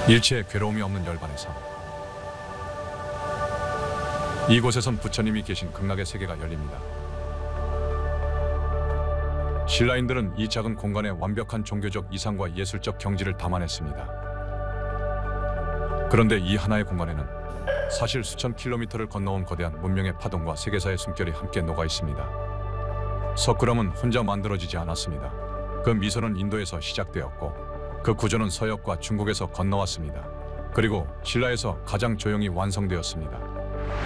일체의 괴로움이 없는 열반의 삶. 이곳에선 부처님이 계신 극락의 세계가 열립니다. 신라인들은 이 작은 공간에 완벽한 종교적 이상과 예술적 경지를 담아냈습니다. 그런데 이 하나의 공간에는 사실 수천 킬로미터를 건너온 거대한 문명의 파동과 세계사의 숨결이 함께 녹아 있습니다. 석굴암은 혼자 만들어지지 않았습니다. 그 미소는 인도에서 시작되었고 그 구조는 서역과 중국에서 건너왔습니다. 그리고 신라에서 가장 조용히 완성되었습니다.